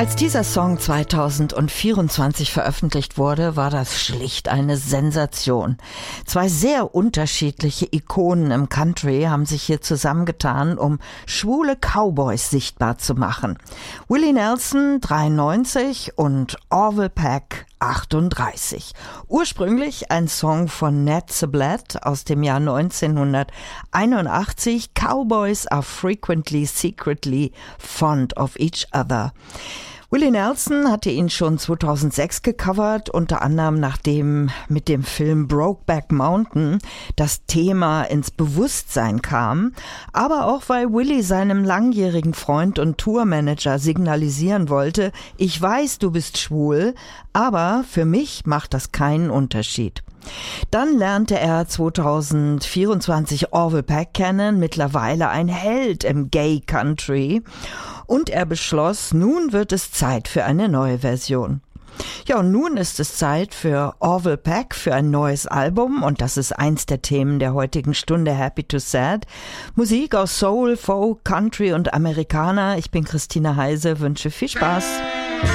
Als dieser Song 2024 veröffentlicht wurde, war das schlicht eine Sensation. Zwei sehr unterschiedliche Ikonen im Country haben sich hier zusammengetan, um schwule Cowboys sichtbar zu machen. Willie Nelson 93 und Orville Peck 38. Ursprünglich ein Song von Ned Sublette aus dem Jahr 1981. Cowboys are frequently secretly fond of each other. Willie Nelson hatte ihn schon 2006 gecovert, unter anderem nachdem mit dem Film Brokeback Mountain das Thema ins Bewusstsein kam, aber auch weil Willie seinem langjährigen Freund und Tourmanager signalisieren wollte, ich weiß, du bist schwul, aber für mich macht das keinen Unterschied. Dann lernte er 2024 Orville Peck kennen, mittlerweile ein Held im Gay Country, und er beschloss, nun wird es Zeit für eine neue Version. Ja, und nun ist es Zeit für Orville Peck für ein neues Album, und das ist eins der Themen der heutigen Stunde Happy to Sad. Musik aus Soul, Folk, Country und Amerikaner. Ich bin Christina Heise, wünsche viel Spaß.